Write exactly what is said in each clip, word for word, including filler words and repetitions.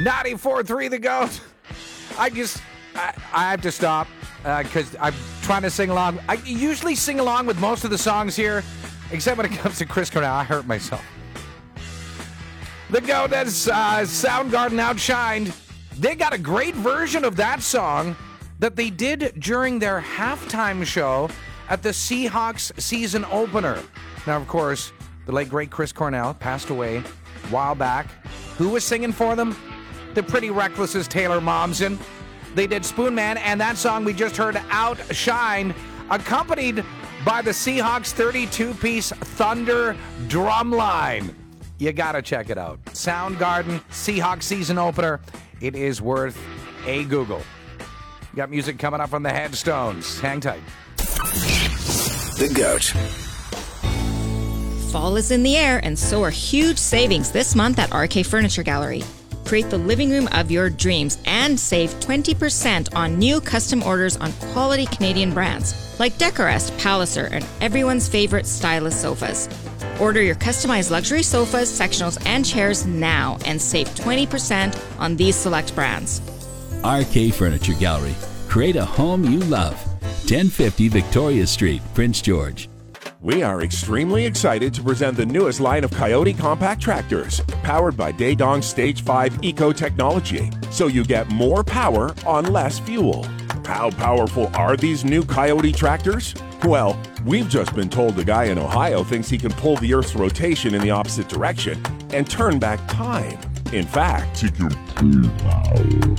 ninety-four three The Goat. I just, I, I have to stop because uh, I'm trying to sing along. I usually sing along with most of the songs here, except when it comes to Chris Cornell. I hurt myself. The Goat has uh, Soundgarden outshined. They got a great version of that song that they did during their halftime show at the Seahawks season opener. Now, of course, the late, great Chris Cornell passed away a while back. Who was singing for them? The Pretty Reckless's Taylor Momsen. They did Spoon Man, and that song we just heard, Outshined, accompanied by the Seahawks thirty-two piece Thunder drumline. You gotta check it out. Soundgarden, Seahawks season opener. It is worth a Google. Got music coming up from the Headstones. Hang tight. The Goat. Fall is in the air, and so are huge savings this month at R K Furniture Gallery. Create the living room of your dreams and save twenty percent on new custom orders on quality Canadian brands like Decorest, Palliser, and everyone's favorite stylish sofas. Order your customized luxury sofas, sectionals, and chairs now and save twenty percent on these select brands. R K Furniture Gallery. Create a home you love. ten fifty Victoria Street, Prince George. We are extremely excited to present the newest line of Coyote compact tractors, powered by Daedong Stage five Eco technology, so you get more power on less fuel. How powerful are these new Coyote tractors? Well, we've just been told a guy in Ohio thinks he can pull the Earth's rotation in the opposite direction and turn back time. In fact, he can pull power.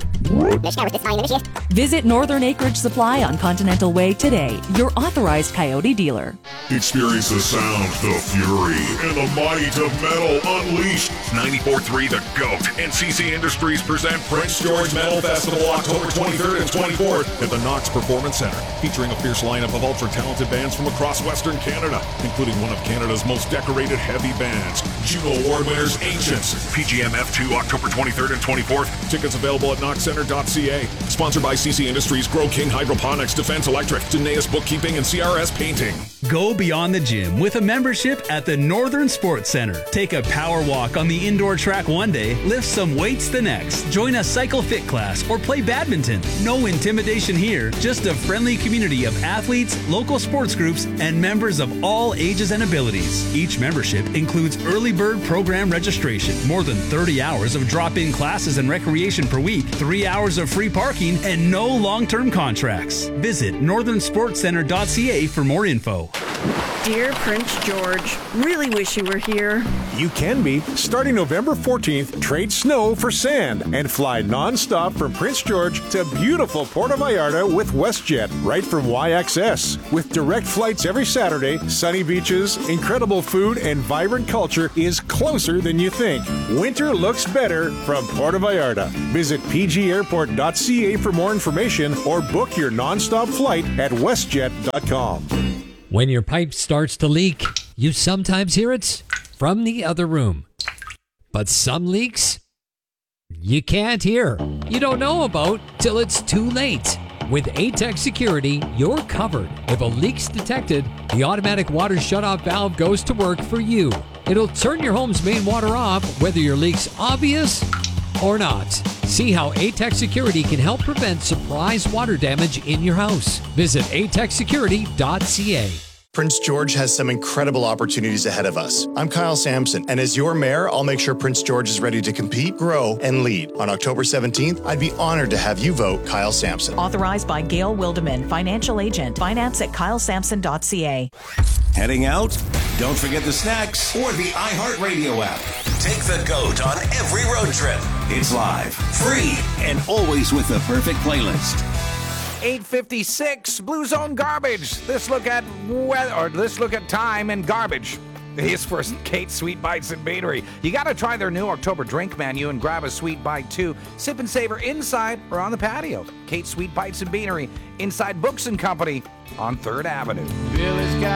Visit Northern Acreage Supply on Continental Way today, your authorized Coyote dealer. Experience the sound, the fury, and the might of metal unleashed. ninety-four three The Goat and C C Industries present Prince George Metal Festival October twenty-third and twenty-fourth at the Knox Performance Center, featuring a fierce lineup of ultra-talented bands from across Western Canada, including one of Canada's most decorated heavy bands, Juno Award winners Ancients. P G M F two October twenty-third and twenty-fourth. Tickets available at knox center dot c a. Sponsored by C C Industries, Grow King Hydroponics, Defense Electric, Danaeus Bookkeeping, and C R S Painting. Go beyond the gym with a membership at the Northern Sports Center. Take a power walk on the indoor track one day, lift some weights the next, join a cycle fit class, or play badminton. No intimidation here, just a friendly community of athletes, local sports groups, and members of all ages and abilities. Each membership includes early bird program registration, more than thirty hours of drop-in classes and recreation per week, three hours of free parking, and no long-term contracts. Visit northern sports center dot c a for more info. Dear Prince George, really wish you were here. You can be. Starting November fourteenth, trade snow for sand and fly non-stop from Prince George to beautiful Puerto Vallarta with WestJet, right from Y X S. With direct flights every Saturday, sunny beaches, incredible food, and vibrant culture is closer than you think. Winter looks better from Puerto Vallarta. Visit p g airport dot c a for more information or book your non-stop flight at westjet dot com. When your pipe starts to leak, you sometimes hear it from the other room. But some leaks, you can't hear. You don't know about till it's too late. With A T E C Security, you're covered. If a leak's detected, the automatic water shutoff valve goes to work for you. It'll turn your home's main water off, whether your leak's obvious or not. See how A T E C Security can help prevent surprise water damage in your house. Visit a tech security dot c a. Prince George has some incredible opportunities ahead of us. I'm Kyle Sampson, and as your mayor, I'll make sure Prince George is ready to compete, grow, and lead. On October seventeenth, I'd be honored to have you vote Kyle Sampson. Authorized by Gail Wildeman, financial agent. Finance at kyle sampson dot c a. Heading out? Don't forget the snacks or the iHeartRadio app. Take the Goat on every road trip. It's live, free, and always with the perfect playlist. eight fifty-six Blue Zone Garbage. This look at weather, or this look at time and garbage is for Kate's Sweet Bites and Beanery. You got to try their new October drink menu and grab a sweet bite too. Sip and savor inside or on the patio. Kate's Sweet Bites and Beanery inside Books and Company on third Avenue. Billy's got